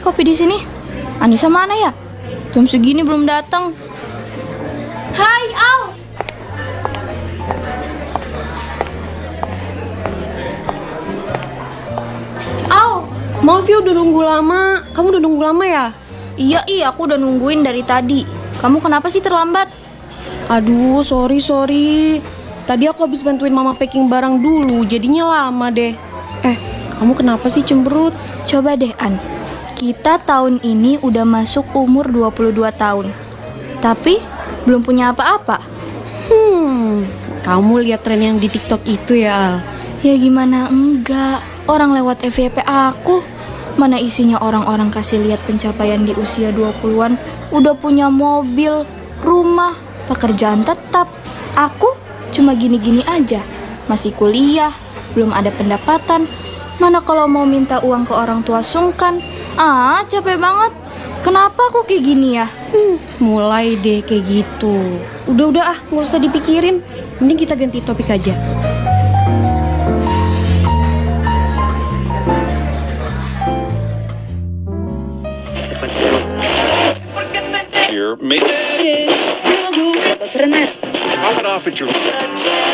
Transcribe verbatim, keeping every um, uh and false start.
kopi di sini. Anissa mana ya? Jam segini belum datang. Hai, Al. Al, Maaf ya udah nunggu lama. Kamu udah nunggu lama ya? iya iya aku udah nungguin dari tadi. Kamu kenapa sih terlambat? Aduh, sorry sorry. Tadi aku habis bantuin mama packing barang dulu, jadinya lama deh. Eh, kamu kenapa sih cemberut? Coba deh, An. Kita tahun ini udah masuk umur dua puluh dua tahun. Tapi belum punya apa-apa. Hmm, kamu lihat tren yang di TikTok itu ya, Al? Ya gimana enggak? Orang lewat F Y P aku, mana isinya orang-orang kasih lihat pencapaian di usia dua puluhan, udah punya mobil, rumah, pekerjaan tetap. Aku cuma gini-gini aja, masih kuliah, belum ada pendapatan. Mana kalau mau minta uang ke orang tua sungkan. Ah, capek banget. Kenapa aku kayak gini ya? Hmm, mulai deh kayak gitu. Udah-udah ah, nggak usah dipikirin. Mending kita ganti topik aja. Here, make it off at your